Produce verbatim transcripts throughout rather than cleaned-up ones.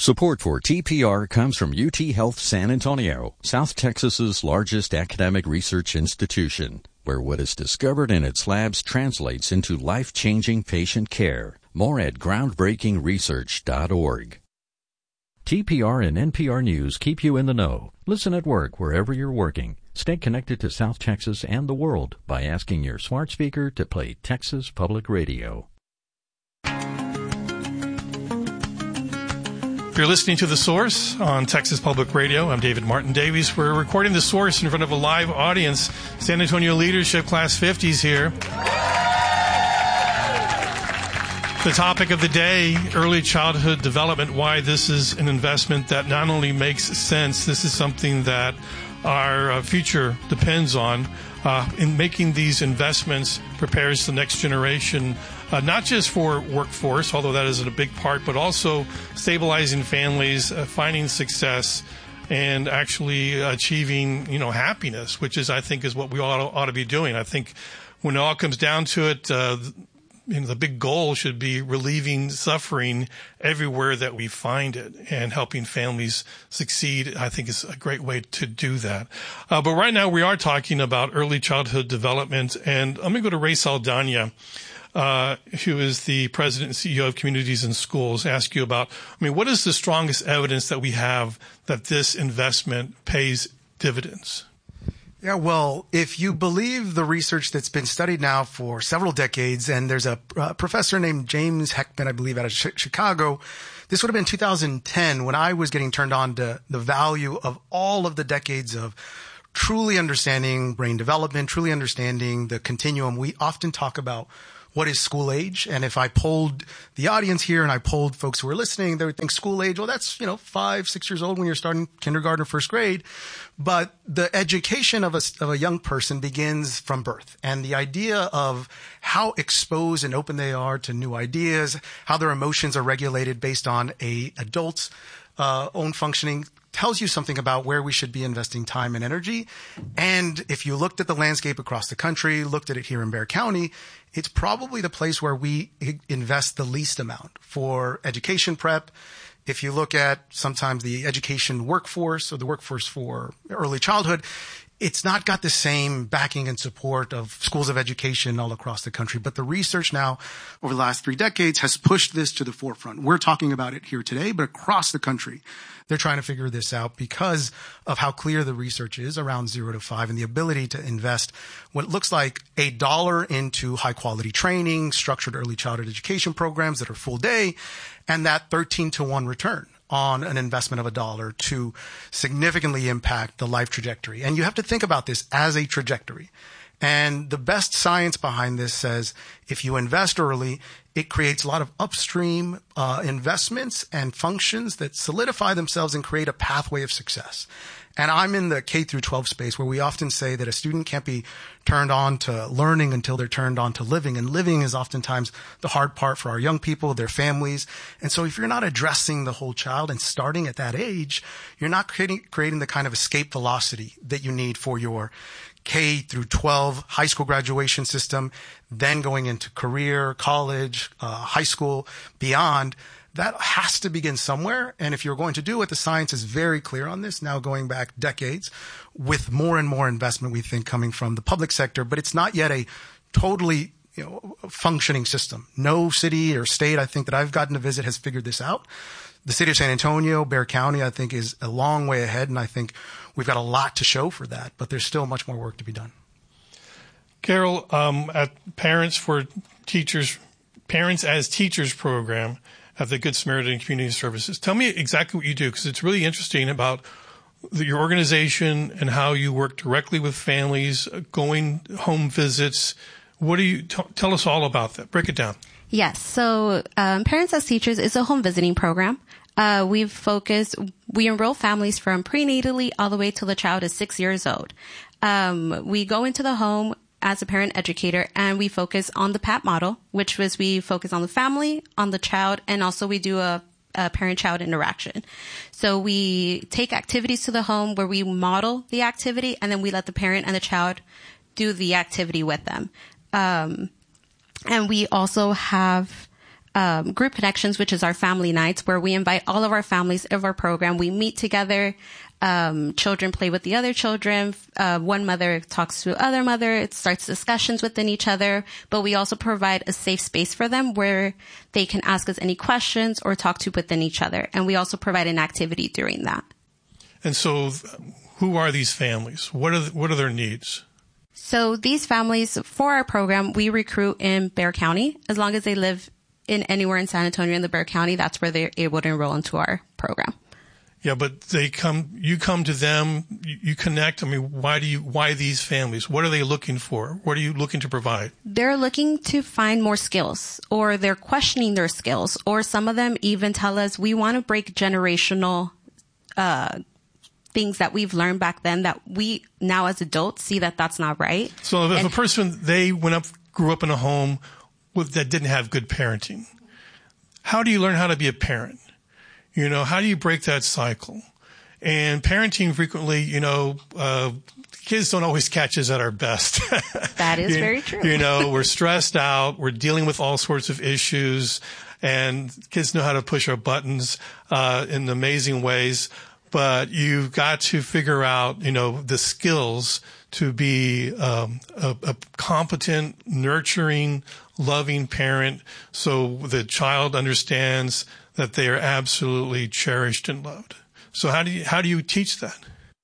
Support for T P R comes from U T Health San Antonio, South Texas's largest academic research institution, where what is discovered in its labs translates into life-changing patient care. More at groundbreaking research dot org. T P R and N P R News keep you in the know. Listen at work wherever you're working. Stay connected to South Texas and the world by asking your smart speaker to play Texas Public Radio. You're listening to The Source on Texas Public Radio. I'm David Martin Davies. We're recording The Source in front of a live audience. San Antonio Leadership Class fifties here. The topic of the day, early childhood development, why this is an investment that not only makes sense, this is something that our uh, future depends on. Uh, in making these investments prepares the next generation, uh, not just for workforce, although that is a big part, but also stabilizing families, uh, finding success, and actually achieving, you know, happiness, which is, I think, is what we ought, ought to be doing. I think when it all comes down to it, uh, you know, the big goal should be relieving suffering everywhere that we find it, and helping families succeed, I think, is a great way to do that. Uh, but right now we are talking about early childhood development, and I'm going to go to Ray Saldana, uh, who is the president and C E O of Communities in Schools, ask you about, I mean, what is the strongest evidence that we have that this investment pays dividends? Yeah, well, if you believe the research that's been studied now for several decades, and there's a uh, professor named James Heckman, I believe, out of sh- Chicago, this would have been two thousand ten when I was getting turned on to the value of all of the decades of truly understanding brain development, truly understanding the continuum. We often talk about what is school age? And if I polled the audience here and I polled folks who are listening, they would think school age, well, that's, you know, five, six years old when you're starting kindergarten or first grade. But the education of a, of a young person begins from birth. And the idea of how exposed and open they are to new ideas, how their emotions are regulated based on a adult's uh, own functioning, tells you something about where we should be investing time and energy. And if you looked at the landscape across the country, looked at it here in Bexar County, it's probably the place where we invest the least amount for education prep. If you look at sometimes the education workforce or the workforce for early childhood, it's not got the same backing and support of schools of education all across the country. But the research now over the last three decades has pushed this to the forefront. We're talking about it here today, but across the country, they're trying to figure this out because of how clear the research is around zero to five and the ability to invest what looks like a dollar into high quality training, structured early childhood education programs that are full day, and that thirteen to one return on an investment of a dollar to significantly impact the life trajectory. And you have to think about this as a trajectory. And the best science behind this says if you invest early, it creates a lot of upstream uh, investments and functions that solidify themselves and create a pathway of success. And I'm in the K through twelve space where we often say that a student can't be turned on to learning until they're turned on to living. And living is oftentimes the hard part for our young people, their families. And so if you're not addressing the whole child and starting at that age, you're not creating, creating the kind of escape velocity that you need for your K through twelve high school graduation system, then going into career, college, uh, high school, beyond. That has to begin somewhere. And if you're going to do it, the science is very clear on this, now going back decades, with more and more investment, we think, coming from the public sector. But it's not yet a totally, you know, functioning system. No city or state, I think, that I've gotten to visit has figured this out. The city of San Antonio, Bexar County, I think, is a long way ahead. And I think we've got a lot to show for that. But there's still much more work to be done. Carol, um, at Parents for Teachers, Parents as Teachers program at the Good Samaritan Community Services. Tell me exactly what you do, because it's really interesting about the, your organization and how you work directly with families, going home visits. What do you t- tell us all about that? Break it down. Yes. So um, Parents as Teachers is a home visiting program. Uh, we've focused, we enroll families from prenatally all the way till the child is six years old. Um, we go into the home as a parent educator, and we focus on the P A P model, which was we focus on the family, on the child, and also we do a, a parent-child interaction. So we take activities to the home where we model the activity, and then we let the parent and the child do the activity with them. Um, and we also have um, Group Connections, which is our family nights, where we invite all of our families of our program. We meet together. Um, children play with the other children. Uh, one mother talks to other mother. It starts discussions within each other. But we also provide a safe space for them where they can ask us any questions or talk to within each other. And we also provide an activity during that. And so, who are these families? What are what are their needs? So these families, for our program, we recruit in Bexar County. As long as they live in anywhere in San Antonio in the Bexar County, that's where they're able to enroll into our program. Yeah, but they come, you come to them, you, you connect. I mean, why do you, why these families? What are they looking for? What are you looking to provide? They're looking to find more skills, or they're questioning their skills, or some of them even tell us, we want to break generational, uh, things that we've learned back then that we now as adults see that that's not right. So if and, a person, they went up, grew up in a home with, that didn't have good parenting, how do you learn how to be a parent? You know, how do you break that cycle? And parenting frequently, you know, uh, kids don't always catch us at our best. That is you, very true. You know, we're stressed out. We're dealing with all sorts of issues, and kids know how to push our buttons, uh, in amazing ways. But you've got to figure out, you know, the skills to be, um, a, a competent, nurturing, loving parent, so the child understands that they are absolutely cherished and loved. So how do you, how do you teach that?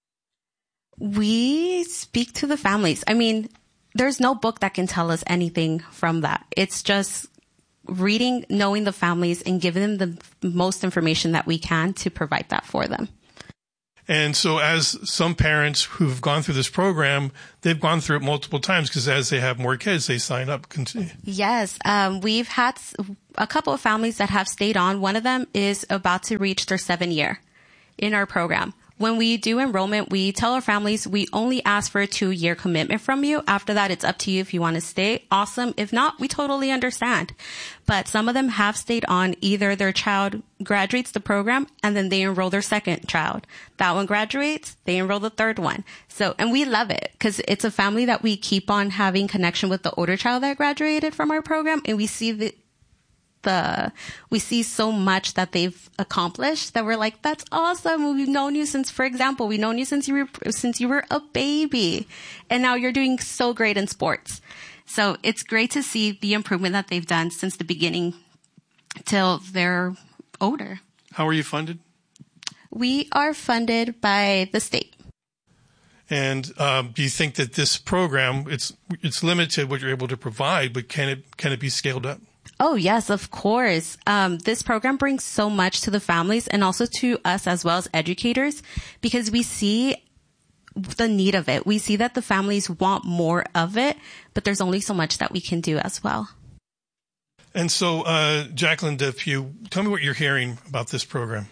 We speak to the families. I mean, there's no book that can tell us anything from that. It's just reading, knowing the families, and giving them the most information that we can to provide that for them. And so as some parents who've gone through this program, they've gone through it multiple times, because as they have more kids, they sign up. Continue. Yes. Um, we've had a couple of families that have stayed on. One of them is about to reach their seven year in our program. When we do enrollment, we tell our families we only ask for a two-year commitment from you. After that, it's up to you if you want to stay. Awesome. If not, we totally understand. But some of them have stayed on. Either their child graduates the program and then they enroll their second child. That one graduates, they enroll the third one. So, and we love it because it's a family that we keep on having connection with the older child that graduated from our program, and we see the The, we see so much that they've accomplished that we're like, that's awesome. We've known you since, for example, we've known you since you were, since you were a baby, and now you're doing so great in sports. So it's great to see the improvement that they've done since the beginning till they're older. How are you funded? We are funded by the state. And um, do you think that this program, it's it's limited what you're able to provide, but can it can it be scaled up? Oh, yes, of course. Um, this program brings so much to the families and also to us as well as educators, because we see the need of it. We see that the families want more of it, but there's only so much that we can do as well. And so, uh, Jacqueline Depew, tell me what you're hearing about this program.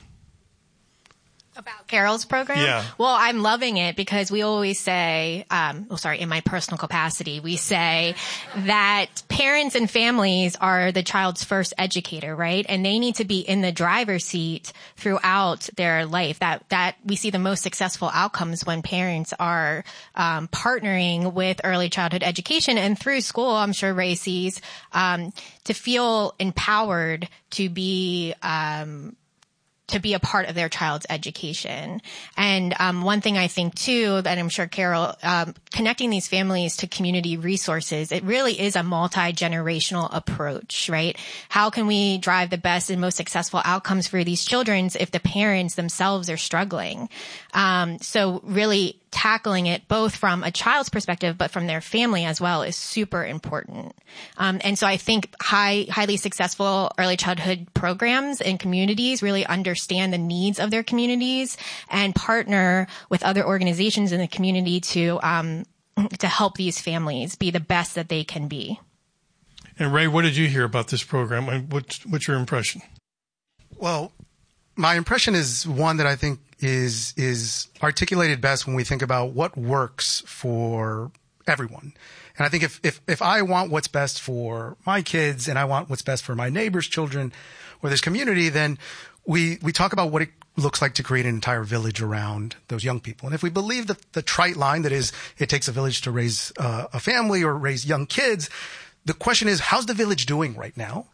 About Carol's program? Yeah. Well, I'm loving it because we always say, um, oh, sorry, in my personal capacity, we say that parents and families are the child's first educator, right? And they need to be in the driver's seat throughout their life. That, that we see the most successful outcomes when parents are, um, partnering with early childhood education, and through school, I'm sure Ray sees, um, to feel empowered to be, um, to be a part of their child's education. And um, one thing I think, too, that I'm sure Carol, um, connecting these families to community resources, it really is a multi-generational approach, right? How can we drive the best and most successful outcomes for these children if the parents themselves are struggling? Um, so really tackling it both from a child's perspective, but from their family as well, is super important. Um, and so I think high, highly successful early childhood programs and communities really understand the needs of their communities and partner with other organizations in the community to, um, to help these families be the best that they can be. And Ray, what did you hear about this program? And what's, what's your impression? Well, my impression is one that I think is is articulated best when we think about what works for everyone. And I think if, if, if I want what's best for my kids and I want what's best for my neighbor's children or this community, then we, we talk about what it looks like to create an entire village around those young people. And if we believe the, the trite line that is, it takes a village to raise uh, a family or raise young kids, the question is, how's the village doing right now?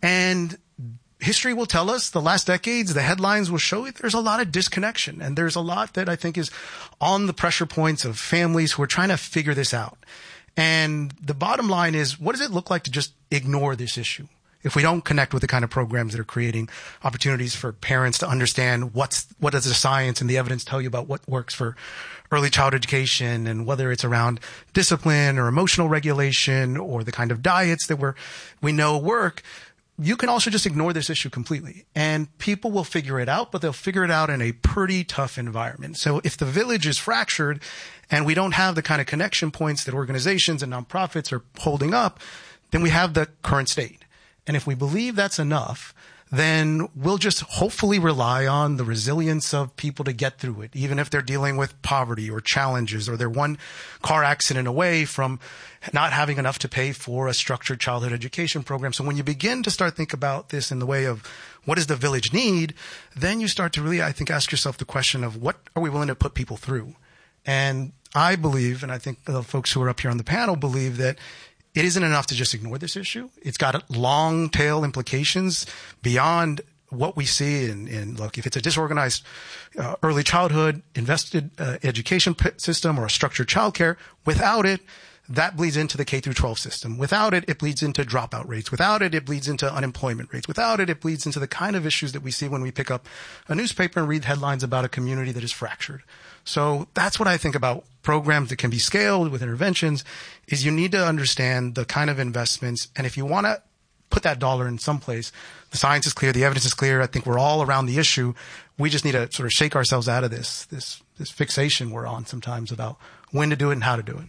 And history will tell us, the last decades, the headlines will show there's a lot of disconnection. And there's a lot that I think is on the pressure points of families who are trying to figure this out. And the bottom line is, what does it look like to just ignore this issue? If we don't connect with the kind of programs that are creating opportunities for parents to understand what's, what does the science and the evidence tell you about what works for early child education, and whether it's around discipline or emotional regulation or the kind of diets that we're, we know work, you can also just ignore this issue completely. And people will figure it out, but they'll figure it out in a pretty tough environment. So if the village is fractured and we don't have the kind of connection points that organizations and nonprofits are holding up, then we have the current state. And if we believe that's enough, then we'll just hopefully rely on the resilience of people to get through it, even if they're dealing with poverty or challenges, or they're one car accident away from not having enough to pay for a structured childhood education program. So when you begin to start think about this in the way of what does the village need, then you start to really, I think, ask yourself the question of what are we willing to put people through? And I believe, and I think the folks who are up here on the panel believe, that it isn't enough to just ignore this issue. It's got long tail implications beyond what we see in, in look, if it's a disorganized uh, early childhood invested uh, education p- system or a structured childcare, without it, that bleeds into the K through twelve system. Without it, it bleeds into dropout rates. Without it, it bleeds into unemployment rates. Without it, it bleeds into the kind of issues that we see when we pick up a newspaper and read headlines about a community that is fractured. So that's what I think about programs that can be scaled with interventions, is you need to understand the kind of investments. And if you want to put that dollar in some place, the science is clear, the evidence is clear. I think we're all around the issue. We just need to sort of shake ourselves out of this, this, this fixation we're on sometimes about when to do it and how to do it.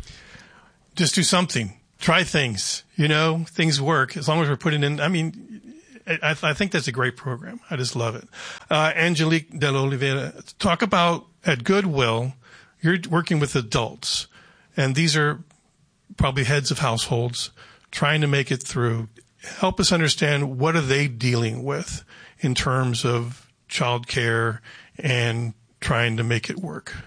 Just do something. Try things. You know, things work as long as we're putting in. I mean, I, I think that's a great program. I just love it. Uh, Angelique de Oliveira, talk about at Goodwill, you're working with adults, and these are probably heads of households trying to make it through. Help us understand, what are they dealing with in terms of childcare and trying to make it work?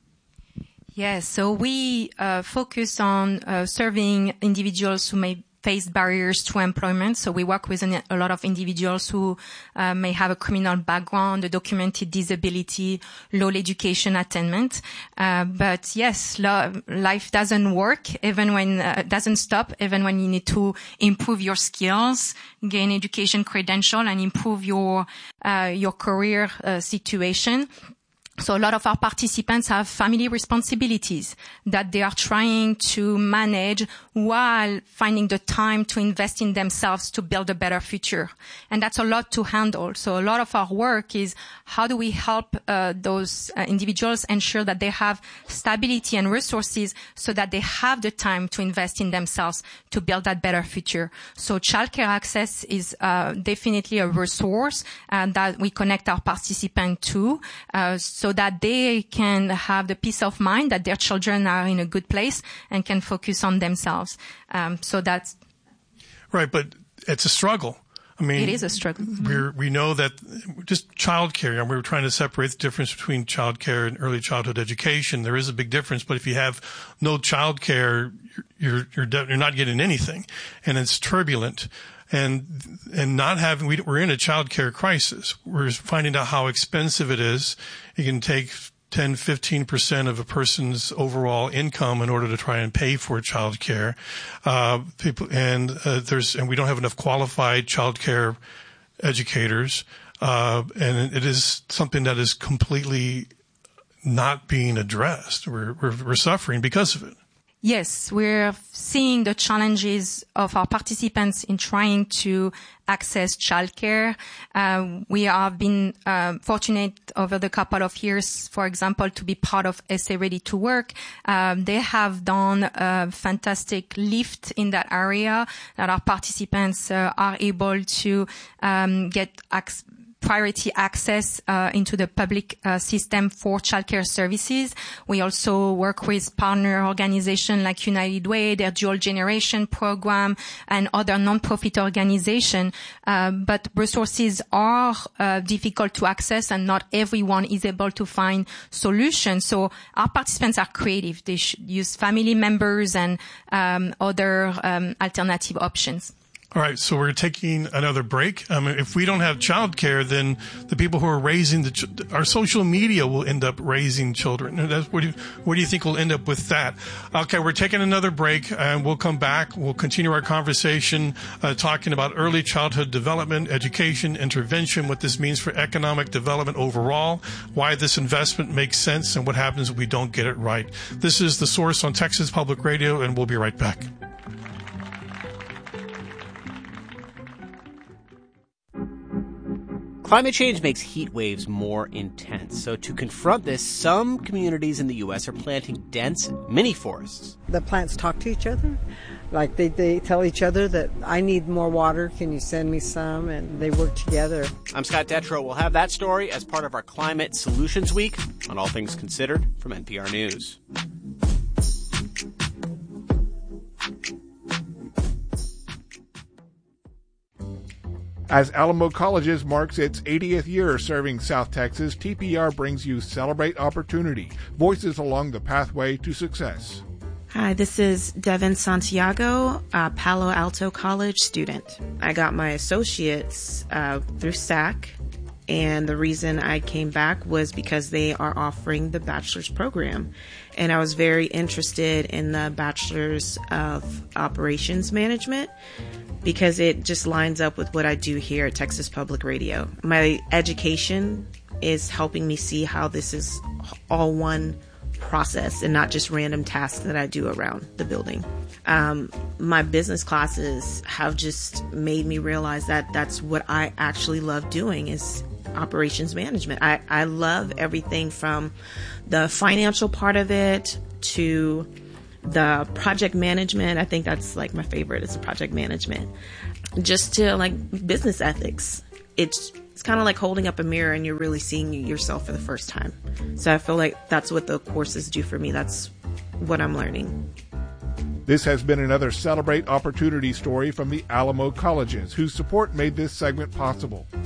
Yes, so we uh, focus on uh, serving individuals who may face barriers to employment. So we work with an, a lot of individuals who uh, may have a criminal background, a documented disability, low education attainment. Uh, but yes, lo- life doesn't work even when uh, doesn't stop even when you need to improve your skills, gain education credential, and improve your uh, your career uh, situation. So a lot of our participants have family responsibilities that they are trying to manage while finding the time to invest in themselves to build a better future. And that's a lot to handle. So a lot of our work is how do we help uh, those uh, individuals ensure that they have stability and resources so that they have the time to invest in themselves to build that better future. So childcare access is uh, definitely a resource uh, that we connect our participants to. Uh, so so that they can have the peace of mind that their children are in a good place and can focus on themselves. Um, so that's right, but it's a struggle. I mean, it is a struggle. We're, we know that just childcare, and we were trying to separate the difference between childcare and early childhood education. There is a big difference, but if you have no childcare, you're you're you're not getting anything, and it's turbulent. And, and not having, we, we're in a child care crisis. We're finding out how expensive it is. It can take ten, fifteen percent of a person's overall income in order to try and pay for child care. Uh, people, and, uh, there's, and we don't have enough qualified child care educators. Uh, and it is something that is completely not being addressed. We're, we're, we're suffering because of it. Yes, we're seeing the challenges of our participants in trying to access childcare. Uh, we have been uh, fortunate over the couple of years, for example, to be part of S A Ready to Work. Um, they have done a fantastic lift in that area that our participants uh, are able to um, get access priority access uh, into the public uh, system for childcare services. We also work with partner organizations like United Way, their dual generation program, and other nonprofit organizations. Uh, but resources are uh, difficult to access, and not everyone is able to find solutions. So our participants are creative. They should use family members and um, other um, alternative options. All right, so we're taking another break. Um, if we don't have childcare, then the people who are raising the ch- our social media will end up raising children. And that's, where, do you, where do you think we'll end up with that? Okay, we're taking another break, and we'll come back. We'll continue our conversation uh, talking about early childhood development, education, intervention, what this means for economic development overall, why this investment makes sense, and what happens if we don't get it right. This is The Source on Texas Public Radio, and we'll be right back. Climate change makes heat waves more intense. So to confront this, some communities in the U S are planting dense mini forests. The plants talk to each other. Like they, they tell each other that I need more water. Can you send me some? And they work together. I'm Scott Detrow. We'll have that story as part of our Climate Solutions Week on All Things Considered from N P R News. As Alamo Colleges marks its eightieth year serving South Texas, T P R brings you Celebrate Opportunity, voices along the pathway to success. Hi, this is Devin Santiago, a Palo Alto College student. I got my associates uh, through S A C, and the reason I came back was because they are offering the bachelor's program. And I was very interested in the Bachelor's of Operations Management because it just lines up with what I do here at Texas Public Radio. My education is helping me see how this is all one process and not just random tasks that I do around the building. Um, my business classes have just made me realize that that's what I actually love doing is operations management. I, I love everything from the financial part of it to the project management. I think that's like my favorite is the project management. Just to like business ethics. It's it's kind of like holding up a mirror and you're really seeing yourself for the first time. So I feel like that's what the courses do for me. That's what I'm learning. This has been another Celebrate Opportunity story from the Alamo Colleges, whose support made this segment possible.